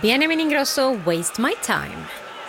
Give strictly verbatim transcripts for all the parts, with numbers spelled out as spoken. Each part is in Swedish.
Benjamin Ingrosso, Waste My Time.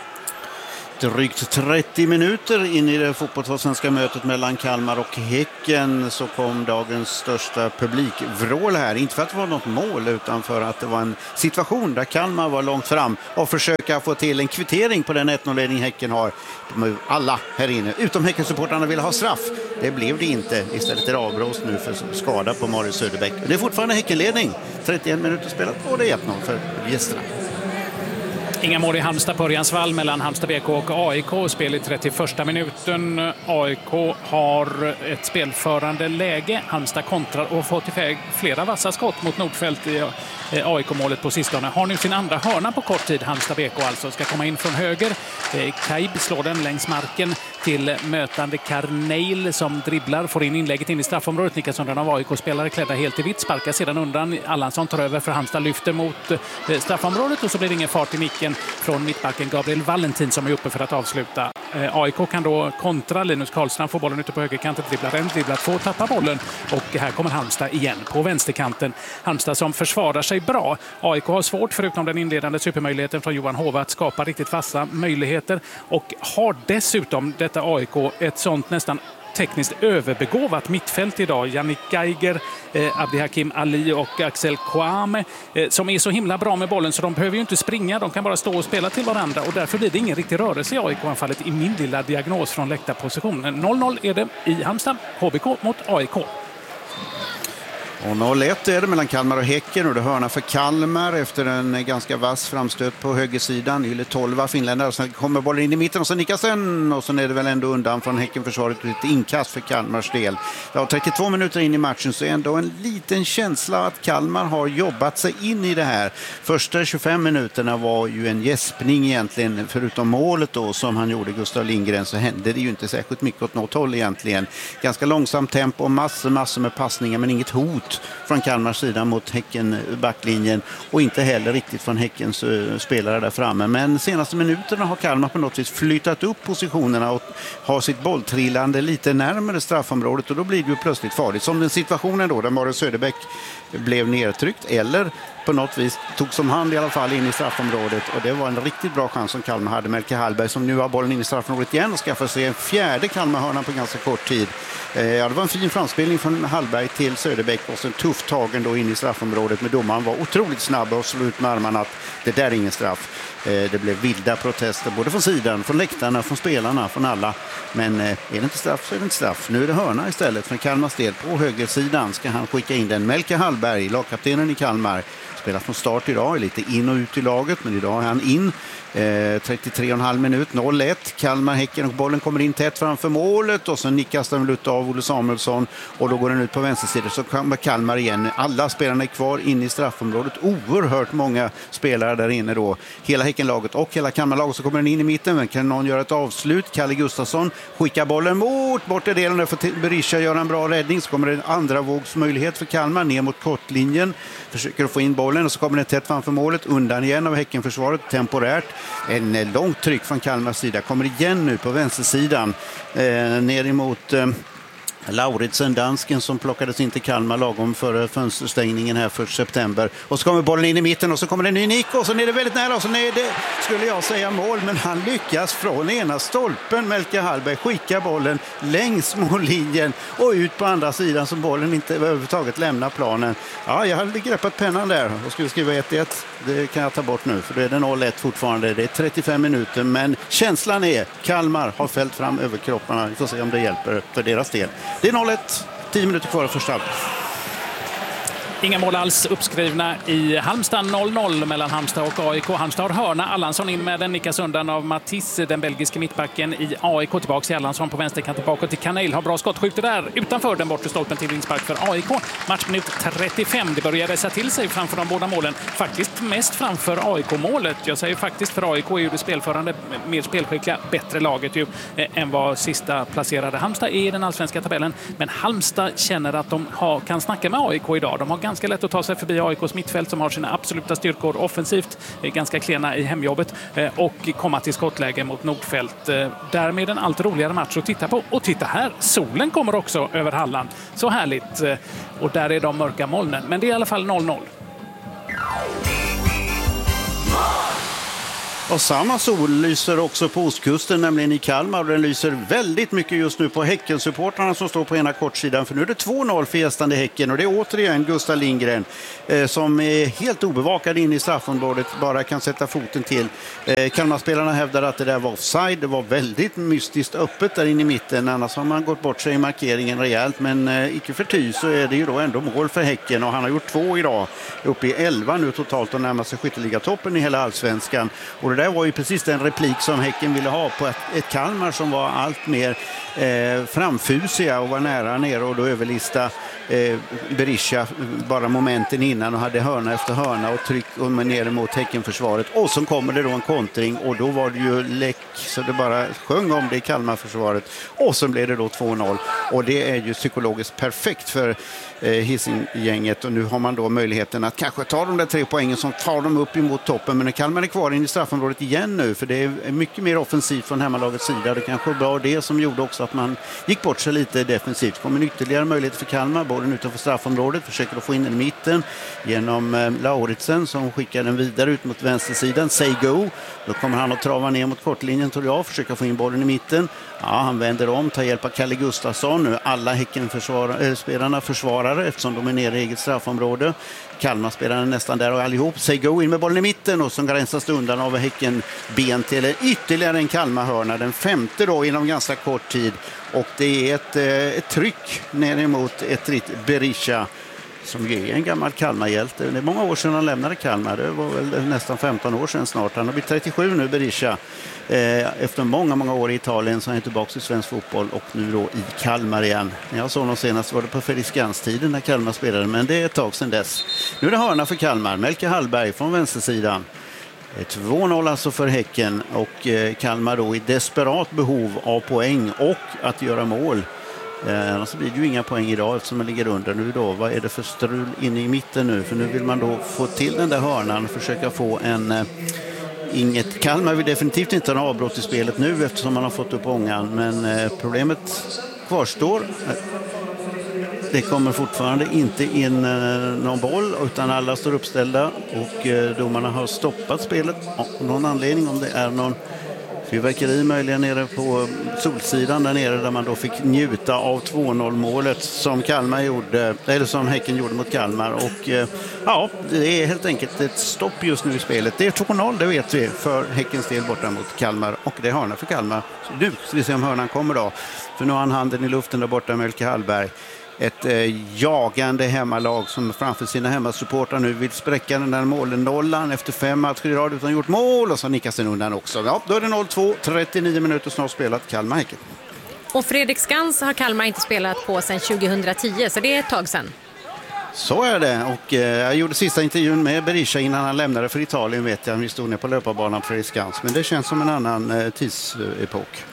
Drygt trettio minuter in i det fotbollsallsvenska mötet mellan Kalmar och Häcken så kom dagens största publikvrål här. Inte för att det var något mål utan för att det var en situation där Kalmar var långt fram och försöka få till en kvittering på den ett noll-ledning Häcken har. De är alla här inne, utom Häcken-supportarna ville ha straff. Det blev det inte. Istället är det avblåst nu för skada på Marius Söderbäck. Det är fortfarande Häckenledning. trettioen minuter spelat och det är ett noll för gästerna. Inga mål i Halmstad på Örjansvall mellan Halmstad B K och A I K. Spel i trettioförsta minuten. A I K har ett spelförande läge. Halmstad kontrar och har fått iväg flera vassa skott mot Nordfält i A I K-målet på sistone. Har nu sin andra hörna på kort tid. Halmstad B K alltså ska komma in från höger. Kaib slår den längs marken till mötande Karneil som dribblar. Får in inlägget in i straffområdet. Nikasson av A I K-spelare klädda helt i vitt. Sparkar sedan undan. Allansson tar över för Halmstad lyfter mot straffområdet och så blir det ingen fart i nicken från mittbacken Gabriel Valentin som är uppe för att avsluta. A I K kan då kontra. Linus Karlstrand får bollen ute på högerkanten, dribblar en, dribblar två, tappar bollen och här kommer Halmstad igen på vänsterkanten. Halmstad som försvarar sig bra. A I K har svårt, förutom den inledande supermöjligheten från Johan Hova, att skapa riktigt fasta möjligheter och har dessutom detta A I K ett sånt nästan tekniskt överbegåvat mittfält idag. Yannick Geiger, eh, Abdihakim Ali och Axel Kwame eh, som är så himla bra med bollen så de behöver ju inte springa, de kan bara stå och spela till varandra och därför blir det ingen riktig rörelse i A I K-anfallet i min lilla diagnos från läktarpositionen. noll noll är det i Halmstad, H B K mot A I K. Och noll ett är det mellan Kalmar och Häcken och det hörna för Kalmar efter en ganska vass framstöt på högersidan. Yle tolva finländare och sen kommer bollen in i mitten och så nickas den och sen är det väl ändå undan från Häckenförsvaret ett inkast för Kalmars del. Ja, trettiotvå minuter in i matchen så är ändå en liten känsla att Kalmar har jobbat sig in i det här. Första tjugofem minuterna var ju en gäspning egentligen, förutom målet då som han gjorde Gustav Lindgren så hände det ju inte särskilt mycket åt något håll egentligen. Ganska långsamt tempo och massor, massor med passningar men inget hot från Kalmars sida mot Häcken backlinjen och inte heller riktigt från Häckens uh, spelare där framme. Men senaste minuterna har Kalmar på något vis flyttat upp positionerna och har sitt bolltrillande lite närmare straffområdet och då blir det ju plötsligt farligt. Som den situationen då där Marius Söderbäck blev nedtryckt eller på något vis tog som hand i alla fall in i straffområdet och det var en riktigt bra chans som Kalmar hade. Melke Hallberg som nu har bollen in i straffområdet igen och skaffar sig en fjärde Kalmarhörna på ganska kort tid. Eh, ja, det var en fin framspelning från Hallberg till Söderbäck och så en tuff tagen då in i straffområdet med domaren var otroligt snabb och slog ut med armarna att det där är ingen straff. Eh, det blev vilda protester både från sidan, från läktarna, från spelarna, från alla. Men eh, är det inte straff så är det inte straff. Nu är det hörna istället för Kalmars del. På högersidan ska han skicka in den. Melke Hallberg, lagkaptenen i Kalmar, spelar från start idag, är lite in och ut i laget men idag är han in. Eh, trettiotre och en halv minut, noll ett. Kalmar Häcken och bollen kommer in tätt framför målet och så nickas den ut av Olle Samuelsson och då går den ut på vänstersidan så kommer Kalmar igen. Alla spelarna är kvar in i straffområdet. Oerhört många spelare där inne då. Hela Häckenlaget och hela Kalmarlaget så kommer den in i mitten. Men kan någon göra ett avslut? Kalle Gustafsson skickar bollen mot bortre delen där för Berisha göra en bra räddning. Så kommer det en andra vågsmöjlighet för Kalmar ner mot kortlinjen. Försöker att få in bollen och så kommer den tätt framför målet. Undan igen av Häckenförsvaret temporärt. En långt tryck från Kalmars sida. Kommer igen nu på vänstersidan. Eh, ner emot eh, Lauritsen, dansken som plockades in till Kalmar lagom före fönsterstängningen här för september. Och så kommer bollen in i mitten och så kommer det en ny nick och så är det väldigt nära och så är det, skulle jag säga, mål. Men han lyckas från ena stolpen. Melke Hallberg skickar bollen längs mållinjen och ut på andra sidan så bollen inte överhuvudtaget lämnar planen. Ja, jag hade greppat pennan där och skulle skriva ett ett. Det kan jag ta bort nu för då är det noll ett fortfarande. Det är trettiofem minuter men känslan är Kalmar har fällt fram över kropparna. Vi får se om det hjälper för deras del. Det är noll ett, tio minuter kvar första halvlek. Inga mål alls uppskrivna i Halmstad, noll noll mellan Halmstad och A I K. Halmstad har hörna, Allansson in med den, nickas undan av Mattis, den belgiske mittbacken i A I K. Tillbaka till Allansson på vänsterkant, tillbaka till Karneil, har bra skott, skjuter där utanför den bortre stolpen till inspark för A I K. Matchminut trettiofem, det börjar resa till sig framför de båda målen. Faktiskt mest framför A I K-målet. Jag säger faktiskt för A I K är ju det spelförande, mer spelskickliga, bättre laget ju eh, än vad sista placerade Halmstad är i den allsvenska tabellen. Men Halmstad känner att de har, kan snacka med A I K idag. De har ganska lätt att ta sig förbi A I Ks mittfält som har sina absoluta styrkor offensivt, ganska klena i hemjobbet och komma till skottläge mot Nordfält. Därmed en allt roligare match att titta på. Och titta här, solen kommer också över Halland. Så härligt. Och där är de mörka molnen. Men det är i alla fall noll noll. Och samma sol lyser också på ostkusten, nämligen i Kalmar. Och den lyser väldigt mycket just nu på Häcken-supportrarna som står på ena kortsidan. För nu är det två noll för gästande Häcken. Och det är återigen Gustav Lindgren eh, som är helt obevakad in i straffområdet. Bara kan sätta foten till. Eh, Kalmarspelarna hävdar att det där var offside. Det var väldigt mystiskt öppet där inne i mitten. Annars har man gått bort sig i markeringen rejält. Men eh, icke förty så är det ju då ändå mål för Häcken. Och han har gjort två idag. Uppe i elva nu totalt och närmar sig skytteligatoppen i hela allsvenskan. Och det där var ju precis den replik som Häcken ville ha på ett, ett Kalmar som var allt mer eh, framfusiga och var nära ner och då överlista eh, Berisha bara momenten innan och hade hörna efter hörna och tryck och ner mot Häckenförsvaret. Och så kommer det då en kontring och då var det ju läck så det bara sjöng om det i Kalmarförsvaret. Och så blev det då två noll och det är ju psykologiskt perfekt för eh, Hising-gänget och nu har man då möjligheten att kanske ta de där tre poängen som tar dem upp emot toppen, men Kalmar är kvar in i straffområdet igen nu för det är mycket mer offensivt från hemmalagets sida. Det kanske var det som gjorde också att man gick bort sig lite defensivt. Kommer en ytterligare möjlighet för Kalmar, bollen utanför straffområdet, försöker att få in den i mitten genom eh, Lauritsen som skickar den vidare ut mot vänstersidan. Say go, då kommer han att trava ner mot kortlinjen tror jag, försöka få in bollen i mitten. Ja, han vänder om, tar hjälp av Kalle Gustafsson. Nu alla Häcken-spelarna försvarare eftersom de är nere i eget straffområde. Kalmar-spelarna nästan där och allihop. Say go in med bollen i mitten och som gränsas undan av Häcken ben till ytterligare en Kalmar-hörna. Den femte då inom ganska kort tid. Och det är ett, ett tryck ner emot ett ritt Berisha som är en gammal Kalmarhjälte. Det är många år sedan han lämnade Kalmar. Det var väl nästan femton år sedan snart. Han har blivit trettiosju nu, Berisha. Efter många, många år i Italien så är han tillbaka i svensk fotboll och nu då i Kalmar igen. När jag såg honom senast var det på Fredriksskans-tiden när Kalmar spelade, men det är ett tag sedan dess. Nu är det hörna för Kalmar. Melke Hallberg från vänstersidan. två noll alltså för Häcken och Kalmar då i desperat behov av poäng och att göra mål. Eh, annars blir det ju inga poäng idag eftersom man ligger under nu då. Vad är det för strul inne i mitten nu? För nu vill man då få till den där hörnan och försöka få en... Eh, inget Kalmar vill definitivt inte ha avbrott i spelet nu eftersom man har fått upp ångan. Men eh, problemet kvarstår. Det kommer fortfarande inte in eh, någon boll utan alla står uppställda och eh, domarna har stoppat spelet av någon anledning, om det är någon fyrverkeri möjligen nere på solsidan där nere där man då fick njuta av två noll målet som Kalmar gjorde, eller som Häcken gjorde mot Kalmar och eh, ja, det är helt enkelt ett stopp just nu i spelet. Det är två noll, det vet vi, för Häckens del borta mot Kalmar och det är hörna för Kalmar. Så nu ska vi se om hörnan kommer då, för nu har han handen i luften där borta med Melke Hallberg. Ett eh, jagande hemmalag som framför sina hemmasupportrar nu vill spräcka den där målen nollan efter fem matcher i rad utan gjort mål och så nickas den undan också. Ja, då är det noll två, trettionio minuter snart spelat Kalmar-Häcken. Och Fredriksskans har Kalmar inte spelat på sedan tjugohundratio, så det är ett tag sedan. Så är det och eh, jag gjorde sista intervjun med Berisha innan han lämnade för Italien, vet jag. Vi stod ner på löparbanan på Fredriksskans, men det känns som en annan eh, tidsepok.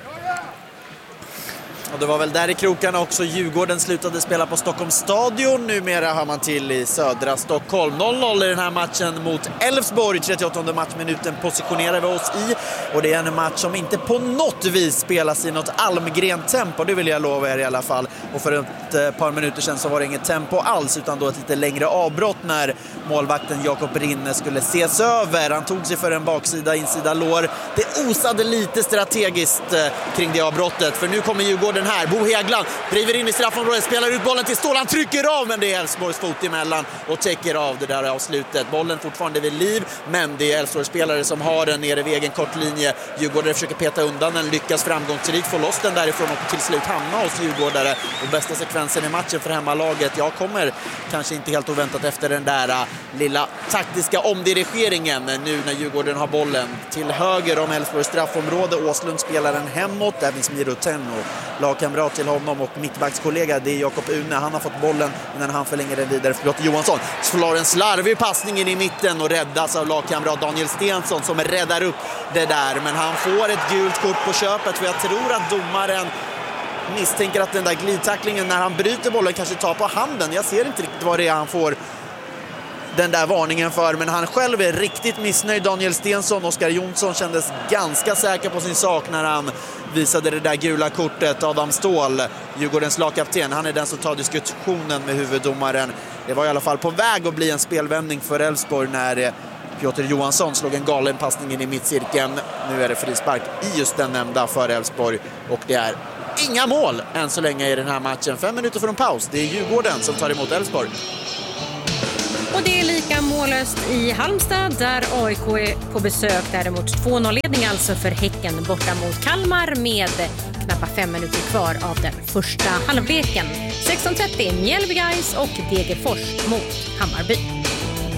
Och det var väl där i krokarna också Djurgården slutade spela på Stockholms stadion. Numera har man till i södra Stockholm. noll noll i den här matchen mot Elfsborg. trettioåttonde matchminuten positionerar vi oss i. Och det är en match som inte på något vis spelas i något Almgren-tempo. Det vill jag lova er i alla fall. Och för ett par minuter sedan så var det inget tempo alls utan då ett lite längre avbrott när målvakten Jakob Rinne skulle ses över. Han tog sig för en baksida, insida lår. Det osade lite strategiskt kring det avbrottet. För nu kommer Djurgården här. Bo Hägland driver in i straffområdet, spelar ut bollen till Ståhl. Han trycker av, men det är Elfsborgs fot emellan och täcker av det där avslutet. Bollen fortfarande vid liv, men det är Elfsborgs spelare som har den nere vid egen kortlinje. Djurgårdare försöker peta undan den, lyckas framgångsrikt få loss den därifrån och till slut hamna hos Djurgårdare. Och bästa sekvensen i matchen för hemmalaget. Jag kommer kanske inte helt oväntat efter den där uh, lilla taktiska omdirigeringen nu när Djurgården har bollen till höger om Elfsborgs straffområde. Åslund spelar den hemåt, där finns Miro Tenno, lagkamrat till honom, och mittbackskollega det är Jakob Une. Han har fått bollen innan han förlänger den vidare för Lotte Johansson. Slår en slarvig passningen i mitten och räddas av lagkamrat Daniel Stensson som räddar upp det där. Men han får ett gult kort på köpet, för jag tror att domaren misstänker att den där glidtacklingen när han bryter bollen kanske tar på handen. Jag ser inte riktigt vad det är han får den där varningen för, men han själv är riktigt missnöjd, Daniel Stensson. Oskar Jonsson kändes ganska säker på sin sak när han visade det där gula kortet. Adam Ståhl, Djurgårdens lagkapten, han är den som tar diskussionen med huvuddomaren. Det var i alla fall på väg att bli en spelvändning för Elfsborg när Piotr Johansson slog en galen passning in i mittcirkeln. Nu är det frispark i just den nämnda för Elfsborg och det är inga mål än så länge i den här matchen. Fem minuter från paus. Det är Djurgården som tar emot Elfsborg. Och det är lika mållöst i Halmstad där A I K är på besök. Däremot två noll-ledning alltså för Häcken borta mot Kalmar med knappt fem minuter kvar av den första halvleken. sexton trettio Mjällby Guys och Degerfors mot Hammarby.